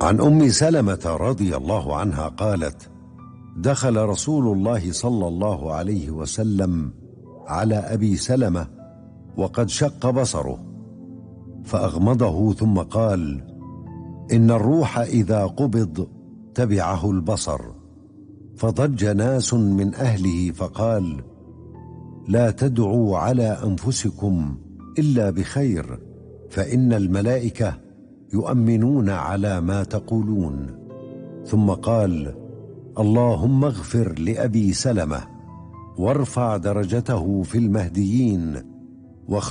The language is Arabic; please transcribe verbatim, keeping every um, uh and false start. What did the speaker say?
عن أم سلمة رضي الله عنها قالت: دخل رسول الله صلى الله عليه وسلم على أبي سلمة وقد شق بصره، فأغمضه ثم قال: إن الروح إذا قبض تبعه البصر. فضج ناس من أهله فقال: لا تدعوا على أنفسكم إلا بخير، فإن الملائكة يؤمنون على ما تقولون. ثم قال: اللهم اغفر لأبي سلمة وارفع درجته في المهديين